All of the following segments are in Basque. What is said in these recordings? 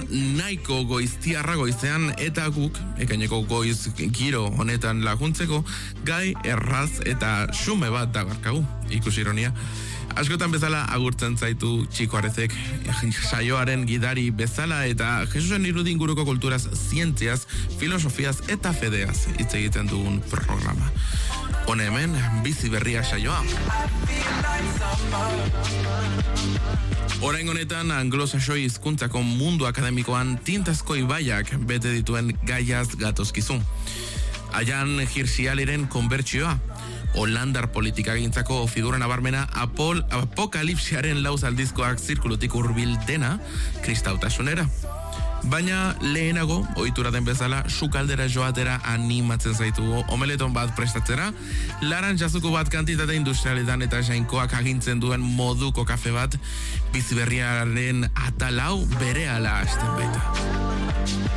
nahiko goiztiarra goizean eta guk, ekaineko goiz giro honetan laguntzeko, gai erraz eta xume bat dagarkagu, ikusi ironia. Askotan bezala agurtzen zaitu Txiko Arezek, saioaren gidari bezala eta Jesusen irudin inguruko kulturaz, zientziaz, filosofiaz eta fedeaz hitz egiten dugun programa. Hone hemen, bizi berria saioa. Orain honetan, anglosaxoi hizkuntzako mundu akademikoan tintazko ibaiak bete dituen gaiaz gatozkizu. Aian Hirsialiren konbertsioa, Holandar politikagintzako figura nabarmena apokalipsiaren lauz aldizkoak zirkulutik hurbil dena kristautasunera. Baina lehenago, ohitura den bezala, sukaldera joatera animatzen zaitugu omeleton bat prestatzera, larantzazuko bat kantitate industrialetan eta jainkoak agintzen duen moduko kafe bat, biziberriaren atalau berehala hasten baita.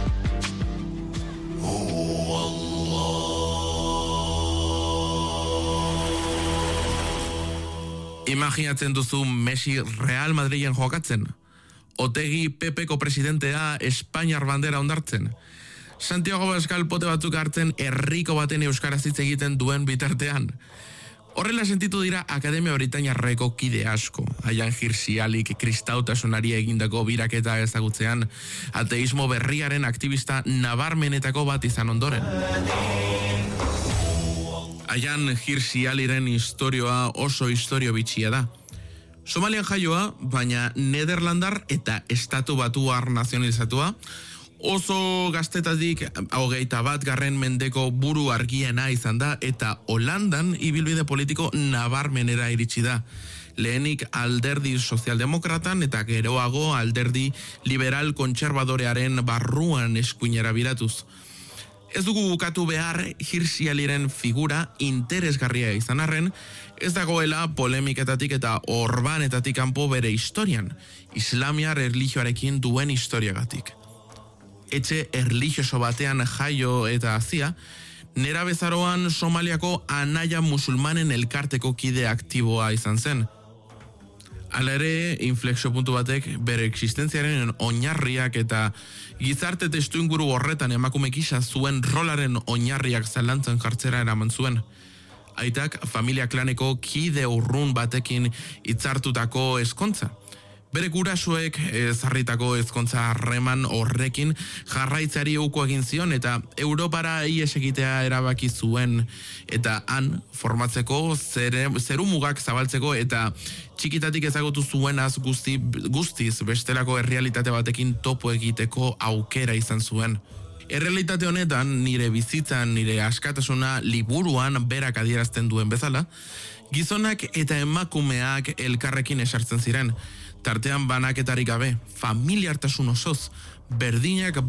Imaginatzen duzu Messi Real Madrilen jokatzen? Otegi Pepeko presidentea Espainiar bandera ondartzen? Santiago Abascal pote batzuk hartzen herriko baten euskaraz hitz egiten duen bitartean? Horrela sentitu dira Akademia Britainiarreko kide asko. Aian Hirsialik kristautasunari egindako biraketa ezagutzean, ateismo berriaren aktivista nabarmenetako bat izan ondoren. Aian Hirsialiren historioa oso historio bitxia da. Somalian jaioa, baina Nederlandar eta Estatu Batuar nazionalizatua, oso gaztetatik 21. mendeko buru argiena izan da eta Holandan ibilbide politiko nabarmenera iritsi da. Lehenik alderdi sozialdemokratan eta geroago alderdi liberal kontserbadorearen barruan eskuinera biratuz. Ez dugu bukatu behar Hirsialiren figura interesgarria izan arren, ez dagoela polemiketatik eta orbanetatik kanpo bere historian, islamiar erlijioarekin duen historiagatik. Etxe erlijioso batean jaio eta hazia, nera bezaroan Somaliako anaia musulmanen elkarteko kide aktiboa izan zen. Hala ere, inflexio puntu batek bere existentziaren oinarriak eta gizarte testu inguru horretan emakume gisa zuen rolaren oinarriak zalantzan jartzera eraman zuen. Aitak familia klaneko kide urrun batekin hitzartutako ezkontza. Bere gurasuek ezarritako ezkontza harreman horrekin jarraitzari uko egin zion eta Europara ihes egitea erabaki zuen eta han formatzeko zerumugak zabaltzeko eta txikitatik ezagutu zuenaz guztiz bestelako errealitate batekin topo egiteko aukera izan zuen. Errealitate honetan, nire bizitzan, nire askatasuna liburuan berak adierazten duen bezala, gizonak eta emakumeak elkarrekin esartzen ziren, tartean banaketarik gabe, familiartasun osoz, berdinak